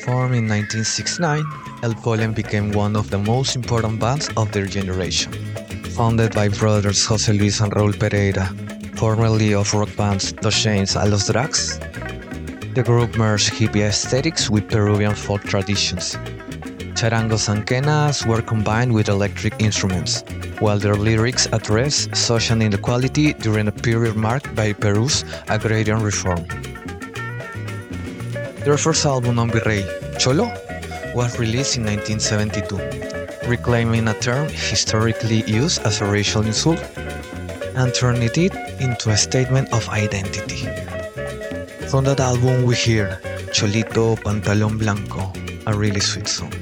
Formed in 1969, El Polen became one of the most important bands of their generation. Founded by brothers José Luis and Raúl Pereira, formerly of rock bands Dos Chainz and Los Drags, the group merged hippie aesthetics with Peruvian folk traditions. Charangos and quenas were combined with electric instruments, while their lyrics addressed social inequality during a period marked by Peru's agrarian reform. Their first album on Virrey, Cholo, was released in 1972, reclaiming a term historically used as a racial insult and turning it into a statement of identity. From that album we hear Cholito Pantalón Blanco, a really sweet song.